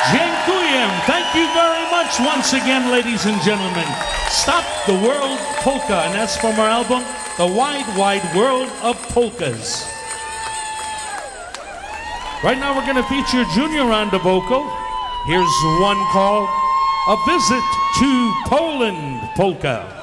Dziękuję. Thank you very much once again, ladies and gentlemen. Stop the World Polka, and that's from our album, The Wide, Wide World of Polkas. Right now we're going to feature Junior on the vocal. Here's one called A Visit to Poland Polka.